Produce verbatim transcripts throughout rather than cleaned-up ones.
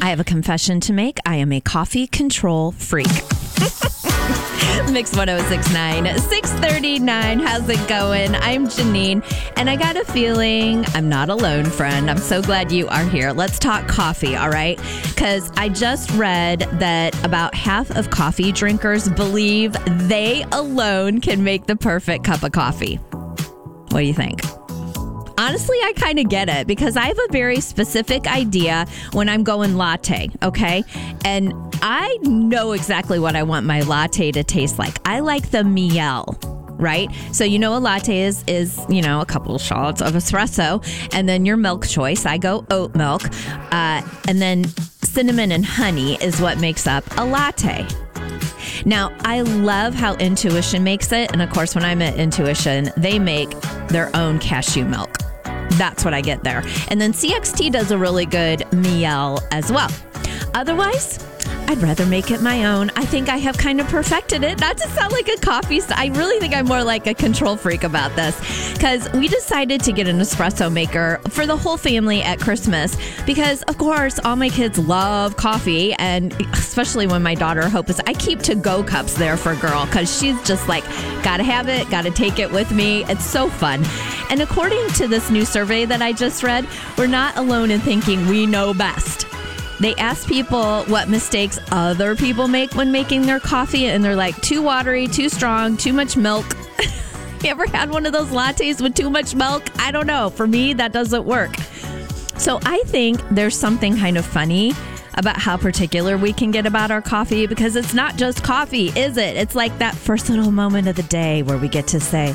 I have a confession to make. I am a coffee control freak. Mix one oh six point nine, six thirty-nine. How's it going? I'm Janine, and I got a feeling I'm not alone, friend. I'm so glad you are here. Let's talk coffee, all right? Because I just read that about half of coffee drinkers believe they alone can make the perfect cup of coffee. What do you think? Honestly, I kind of get it because I have a very specific idea when I'm going latte, okay? And I know exactly what I want my latte to taste like. I like the miel, right? So you know a latte is, is you know, a couple of shots of espresso and then your milk choice. I go oat milk. Uh, and then cinnamon and honey is what makes up a latte. Now, I love how Intuition makes it. And of course, when I'm at Intuition, they make their own cashew milk. That's what I get there. And then C X T does a really good miel as well. Otherwise, I'd rather make it my own. I think I have kind of perfected it. Not to sound like a coffee st- I really think I'm more like a control freak about this because we decided to get an espresso maker for the whole family at Christmas because, of course, all my kids love coffee, and especially when my daughter Hope is, I keep to-go cups there for girl because she's just like, gotta have it, gotta take it with me. It's so fun. And according to this new survey that I just read, we're not alone in thinking we know best. They ask people what mistakes other people make when making their coffee, and they're like, too watery, too strong, too much milk. You ever had one of those lattes with too much milk? I don't know. For me, that doesn't work. So I think there's something kind of funny about how particular we can get about our coffee because it's not just coffee, is it? It's like that first little moment of the day where we get to say,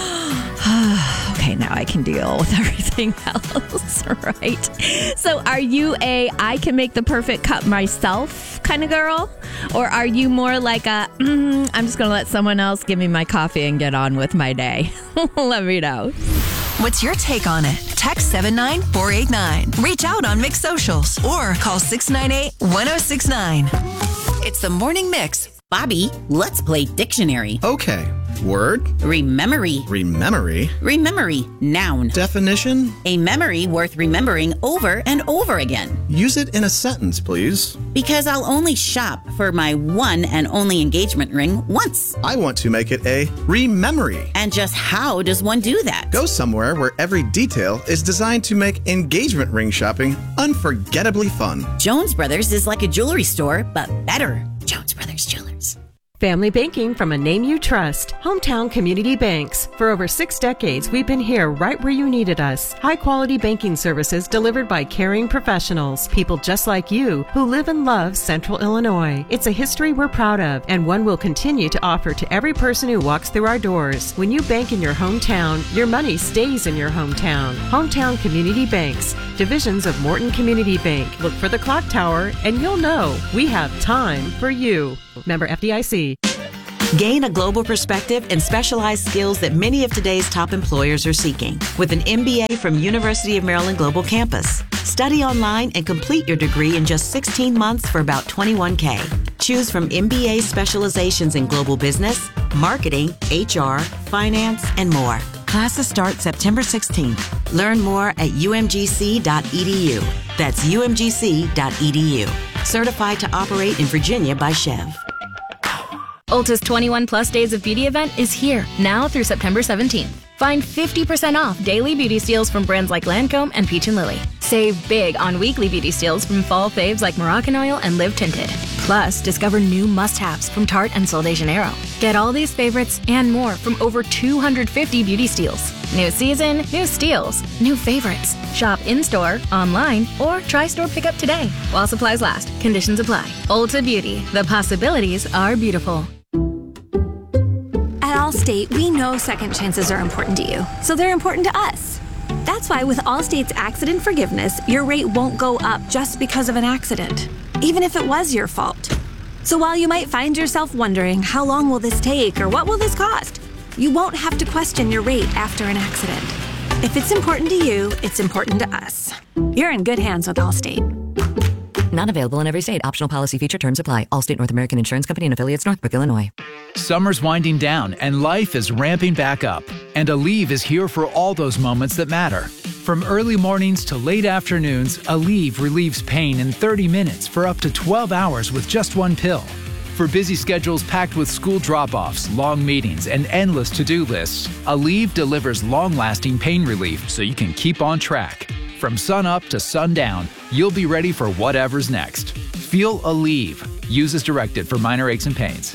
okay, now I can deal with everything else, right? So are you a I can make the perfect cup myself kind of girl? Or are you more like a, mm, I'm just going to let someone else give me my coffee and get on with my day? Let me know. What's your take on it? Text seven nine four eight nine. Reach out on Mix Socials or call six nine eight, one oh six nine. It's the Morning Mix. Bobby, let's play dictionary. Okay. Word. Rememory. Rememory. Rememory. Noun. Definition. A memory worth remembering over and over again. Use it in a sentence, please. Because I'll only shop for my one and only engagement ring once. I want to make it a rememory. And just how does one do that? Go somewhere where every detail is designed to make engagement ring shopping unforgettably fun. Jones Brothers is like a jewelry store, but better. Jones Brothers Jewelers. Family banking from a name you trust. Hometown Community Banks. For over six decades, we've been here right where you needed us. High-quality banking services delivered by caring professionals. People just like you who live and love Central Illinois. It's a history we're proud of and one we'll continue to offer to every person who walks through our doors. When you bank in your hometown, your money stays in your hometown. Hometown Community Banks. Divisions of Morton Community Bank. Look for the clock tower and you'll know we have time for you. Member F D I C. Gain a global perspective and specialized skills that many of today's top employers are seeking with an M B A from University of Maryland Global Campus. Study online and complete your degree in just sixteen months for about twenty-one thousand dollars. Choose from M B A specializations in global business, marketing, H R, finance, and more. Classes start September sixteenth. Learn more at u m g c dot e d u. That's u m g c dot e d u. Certified to operate in Virginia by Chev. Ulta's twenty-one plus Days of Beauty event is here, now through September seventeenth. Find fifty percent off daily beauty steals from brands like Lancome and Peach and Lily. Save big on weekly beauty steals from fall faves like Moroccanoil and Live Tinted. Plus, discover new must-haves from Tarte and Sol de Janeiro. Get all these favorites and more from over two hundred fifty beauty steals. New season, new steals, new favorites. Shop in-store, online, or try store pickup today while supplies last. Conditions apply. Ulta Beauty. The possibilities are beautiful. At Allstate, we know second chances are important to you, so they're important to us. That's why with Allstate's accident forgiveness, your rate won't go up just because of an accident, even if it was your fault. So while you might find yourself wondering, how long will this take or what will this cost? You won't have to question your rate after an accident. If it's important to you, it's important to us. You're in good hands with Allstate. Not available in every state. Optional policy feature terms apply. Allstate North American Insurance Company and affiliates, Northbrook, Illinois. Summer's winding down and life is ramping back up. And Aleve is here for all those moments that matter. From early mornings to late afternoons, Aleve relieves pain in thirty minutes for up to twelve hours with just one pill. For busy schedules packed with school drop-offs, long meetings, and endless to-do lists, Aleve delivers long-lasting pain relief so you can keep on track. From sun up to sundown, you'll be ready for whatever's next. Feel Aleve. Use as directed for minor aches and pains.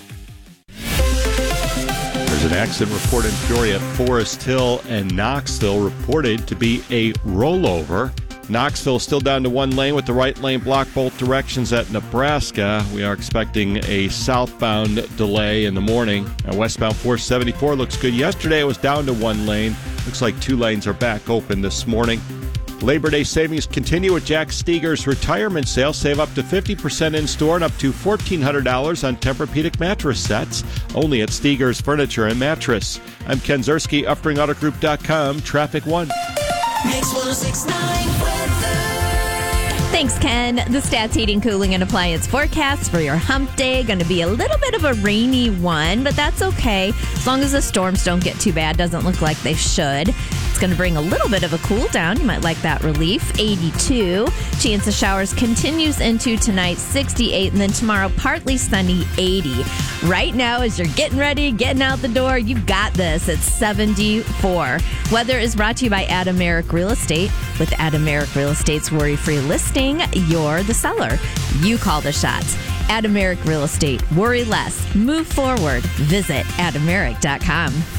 There's an accident report in Peoria at Forest Hill and Knoxville, reported to be a rollover. Knoxville still down to one lane with the right lane blocked both directions at Nebraska. We are expecting a southbound delay in the morning. And westbound four seventy-four looks good. Yesterday it was down to one lane. Looks like two lanes are back open this morning. Labor Day savings continue at Jack Steger's retirement sale. Save up to fifty percent in-store and up to fourteen hundred dollars on Tempur-Pedic mattress sets. Only at Steger's Furniture and Mattress. I'm Ken Zerski, Uftring Auto Group dot com. Traffic one. Mix one oh six point nine weather. Thanks, Ken. The Stats Heating, Cooling, and Appliance forecast for your hump day. Going to be a little bit of a rainy one, but that's okay. As long as the storms don't get too bad. Doesn't look like they should. It's going to bring a little bit of a cool down. You might like that relief. eighty-two. Chance of showers continues into tonight, sixty-eight. And then tomorrow, partly sunny, eighty. Right now, as you're getting ready, getting out the door, you've got this. It's seventy-four. Weather is brought to you by Adam Merrick Real Estate. With Adam Merrick Real Estate's worry-free listing, you're the seller. You call the shots. Adam Merrick Real Estate. Worry less. Move forward. Visit adam merrick dot com.